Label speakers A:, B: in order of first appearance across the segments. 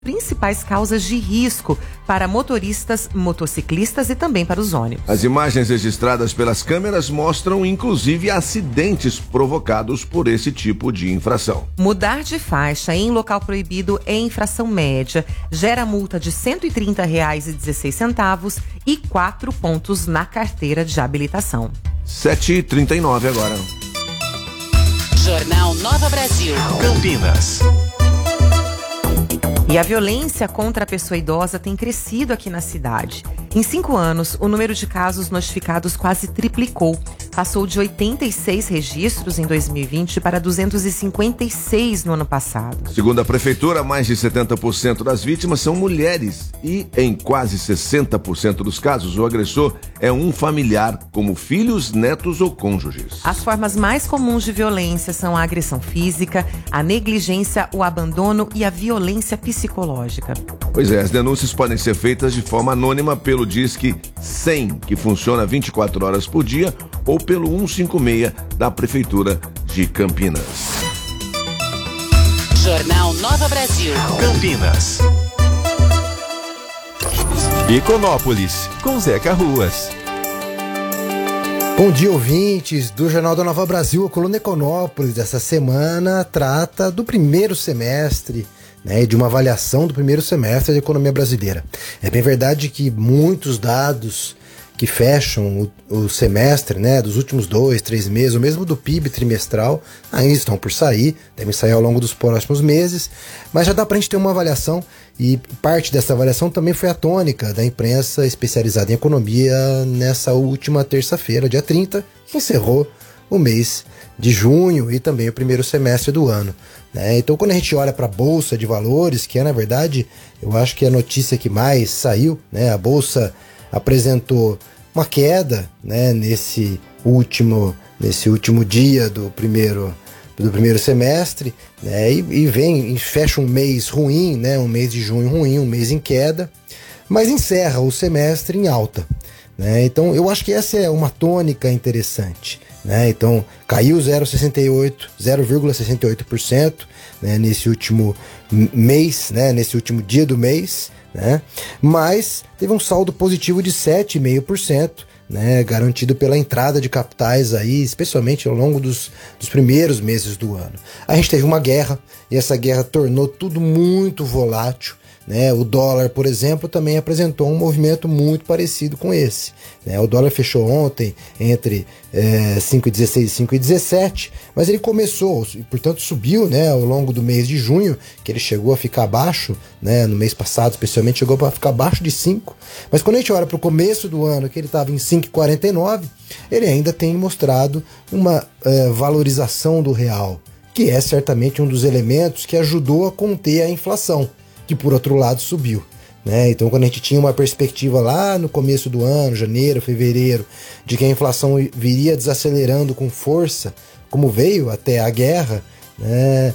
A: principais causas de risco para motoristas, motociclistas e também para os ônibus.
B: As imagens registradas pelas câmeras mostram inclusive acidentes provocados por esse tipo de infração.
A: Mudar de faixa em local proibido é infração média, gera multa de R$ 130,16 e 4 pontos na carteira de habilitação.
B: 7h39 agora.
C: Jornal Nova Brasil.
D: Campinas.
A: E a violência contra a pessoa idosa tem crescido aqui na cidade. Em 5 anos, o número de casos notificados quase triplicou. Passou de 86 registros em 2020 para 256 no ano passado.
B: Segundo a prefeitura, mais de 70% das vítimas são mulheres e, em quase 60% dos casos, o agressor é um familiar, como filhos, netos ou cônjuges.
A: As formas mais comuns de violência são a agressão física, a negligência, o abandono e a violência psicológica.
B: Pois é, as denúncias podem ser feitas de forma anônima pelo Disque 100, que funciona 24 horas por dia, ou pelo 156 da Prefeitura de Campinas.
C: Jornal Nova Brasil.
D: Campinas. Econópolis, com Zeca Ruas.
E: Bom dia, ouvintes do Jornal da Nova Brasil. A coluna Econópolis dessa semana trata do primeiro semestre, né, de uma avaliação do primeiro semestre da economia brasileira. É bem verdade que muitos dados que fecham o semestre, né, dos últimos 2, 3 meses, ou mesmo do PIB trimestral, ainda estão por sair, devem sair ao longo dos próximos meses, mas já dá para a gente ter uma avaliação, e parte dessa avaliação também foi a tônica da imprensa especializada em economia nessa última terça-feira, dia 30, que encerrou o mês de junho e também o primeiro semestre do ano, né? Então, quando a gente olha para a Bolsa de Valores, que é, na verdade, eu acho que é a notícia que mais saiu, né? A Bolsa apresentou uma queda, né, nesse último dia do primeiro semestre, né, e fecha um mês ruim, né, um mês de junho ruim, um mês em queda, mas encerra o semestre em alta, né? Então eu acho que essa é uma tônica interessante, né? Então caiu 0,68%, né, nesse último mês, né, nesse último dia do mês, né? Mas teve um saldo positivo de 7,5%, né, garantido pela entrada de capitais aí, especialmente ao longo dos primeiros meses do ano. A gente teve uma guerra e essa guerra tornou tudo muito volátil, né? O dólar, por exemplo, também apresentou um movimento muito parecido com esse, né? O dólar fechou ontem entre 5,16 e 5,17, mas ele começou, e portanto subiu, né, ao longo do mês de junho, que ele chegou a ficar abaixo, né, no mês passado especialmente chegou para ficar abaixo de 5, mas quando a gente olha para o começo do ano, que ele estava em 5,49, ele ainda tem mostrado uma valorização do real, que é certamente um dos elementos que ajudou a conter a inflação, que por outro lado subiu, né? Então, quando a gente tinha uma perspectiva lá no começo do ano, janeiro, fevereiro, de que a inflação viria desacelerando com força, como veio até a guerra, né,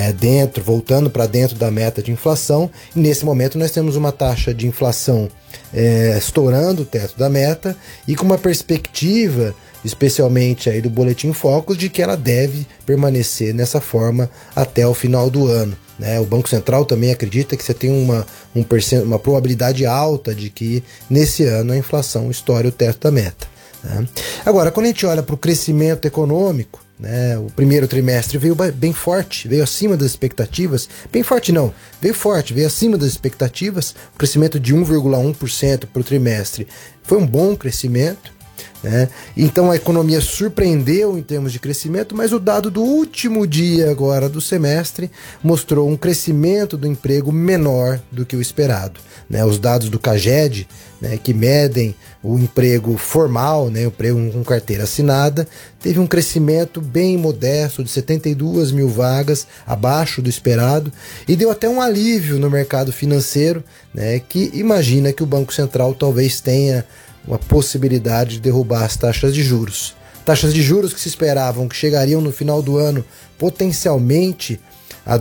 E: voltando para dentro da meta de inflação, e nesse momento nós temos uma taxa de inflação estourando o teto da meta e com uma perspectiva, especialmente aí do Boletim Focus, de que ela deve permanecer nessa forma até o final do ano, né? O Banco Central também acredita que você tem uma probabilidade alta de que nesse ano a inflação estoure o teto da meta, né? Agora, quando a gente olha para o crescimento econômico, né, o primeiro trimestre veio bem forte, veio acima das expectativas. Bem forte não, veio forte, veio acima das expectativas. O crescimento de 1,1% para o trimestre foi um bom crescimento, né? Então a economia surpreendeu em termos de crescimento, mas o dado do último dia agora do semestre mostrou um crescimento do emprego menor do que o esperado, né? Os dados do CAGED, né, que medem o emprego formal, né, o emprego com carteira assinada, teve um crescimento bem modesto de 72 mil vagas, abaixo do esperado, e deu até um alívio no mercado financeiro, né, que imagina que o Banco Central talvez tenha uma possibilidade de derrubar as taxas de juros. Taxas de juros que se esperavam que chegariam no final do ano potencialmente a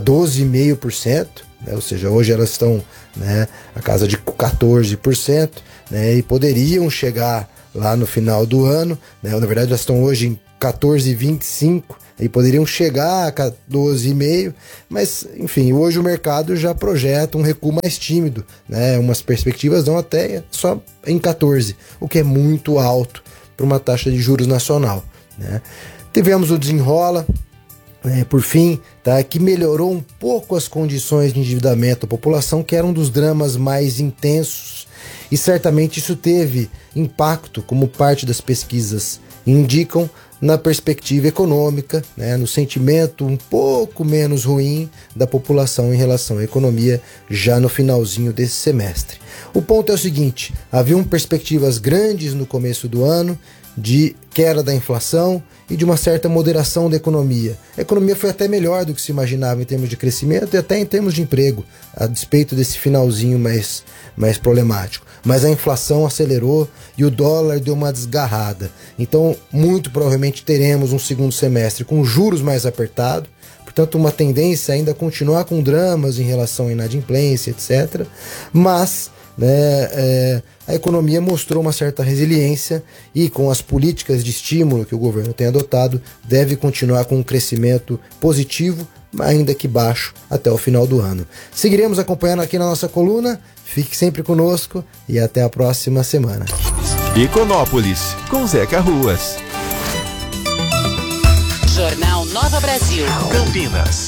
E: 12,5%, né? Ou seja, hoje elas estão, né, a casa de 14%, né, e poderiam chegar lá no final do ano, né? Na verdade elas estão hoje em 14,25%, e poderiam chegar a 12,5%, mas, enfim, hoje o mercado já projeta um recuo mais tímido, né? Umas perspectivas dão até só em 14%, o que é muito alto para uma taxa de juros nacional, né? Tivemos o desenrola, por fim, tá, que melhorou um pouco as condições de endividamento da população, que era um dos dramas mais intensos, e certamente isso teve impacto, como parte das pesquisas indicam, na perspectiva econômica, né, no sentimento um pouco menos ruim da população em relação à economia já no finalzinho desse semestre. O ponto é o seguinte: haviam perspectivas grandes no começo do ano de queda da inflação e de uma certa moderação da economia. A economia foi até melhor do que se imaginava em termos de crescimento e até em termos de emprego, a despeito desse finalzinho mais problemático. Mas a inflação acelerou e o dólar deu uma desgarrada. Então, muito provavelmente teremos um segundo semestre com juros mais apertados, portanto, uma tendência ainda a continuar com dramas em relação à inadimplência, etc. Mas a economia mostrou uma certa resiliência e, com as políticas de estímulo que o governo tem adotado, deve continuar com um crescimento positivo, ainda que baixo, até o final do ano. Seguiremos acompanhando aqui na nossa coluna. Fique sempre conosco e até a próxima semana.
D: Econópolis, com Zeca Ruas.
C: Jornal Nova Brasil.
D: Campinas.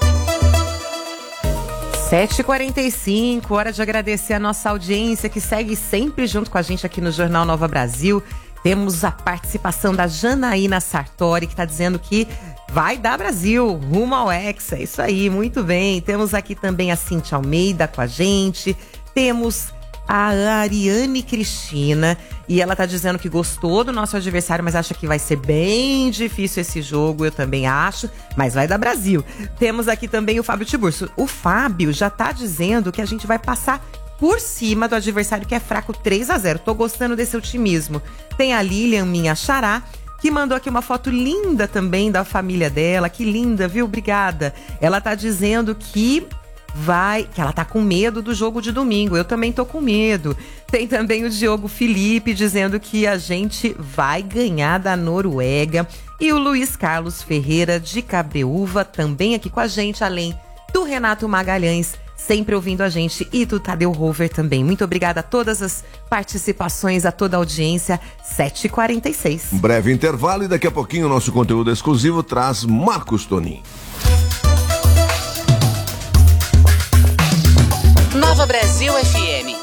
A: 7h45, hora de agradecer a nossa audiência que segue sempre junto com a gente aqui no Jornal Nova Brasil. Temos a participação da Janaína Sartori, que está dizendo que vai dar Brasil, rumo ao Hexa. Isso aí, muito bem. Temos aqui também a Cíntia Almeida com a gente. Temos a Ariane Cristina e ela tá dizendo que gostou do nosso adversário, mas acha que vai ser bem difícil esse jogo. Eu também acho, mas vai dar Brasil. Temos aqui também o Fábio Tiburcio. O Fábio já tá dizendo que a gente vai passar por cima do adversário, que é fraco, 3-0. Tô gostando desse otimismo. Tem a Lilian, minha xará, que mandou aqui uma foto linda também da família dela. Que linda, viu? Obrigada. Ela tá dizendo que ela tá com medo do jogo de domingo. Eu também tô com medo. Tem também o Diogo Felipe dizendo que a gente vai ganhar da Noruega. E o Luiz Carlos Ferreira de Cabreúva também aqui com a gente, além do Renato Magalhães, sempre ouvindo a gente, e do Tadeu Rover também. Muito obrigada a todas as participações, a toda a audiência. 7h46.
B: Um breve intervalo e daqui a pouquinho o nosso conteúdo exclusivo traz Marcos Tonin.
C: Nova Brasil FM.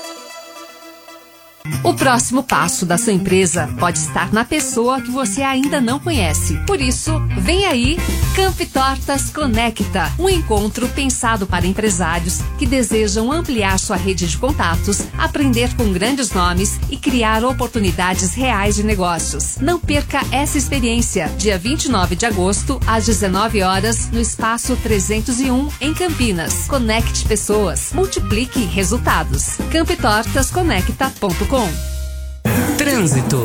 F: O próximo passo da sua empresa pode estar na pessoa que você ainda não conhece. Por isso, vem aí Camp Tortas Conecta, um encontro pensado para empresários que desejam ampliar sua rede de contatos, aprender com grandes nomes e criar oportunidades reais de negócios. Não perca essa experiência. Dia 29 de agosto, às 19 horas, no Espaço 301, em Campinas. Conecte pessoas, multiplique resultados. camptortasconecta.com.
G: Trânsito.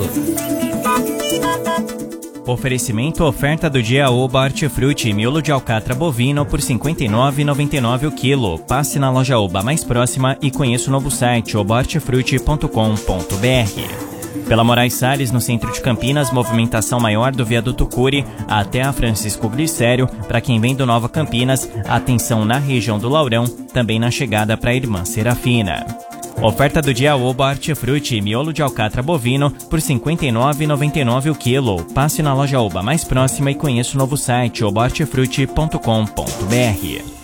G: Oferecimento: oferta do dia Oba Hortifruti, miolo de alcatra bovino por R$ 59,99 o quilo. Passe na loja Oba mais próxima e conheça o novo site obahortifruti.com.br. Pela Moraes Salles, no centro de Campinas, movimentação maior do viaduto Cury até a Francisco Glicério. Para quem vem do Nova Campinas, atenção na região do Laurão, também na chegada para a Irmã Serafina. Oferta do dia Oba Hortifruti, miolo de alcatra bovino por R$ 59,99 o quilo. Passe na loja Oba mais próxima e conheça o novo site obahortifruti.com.br.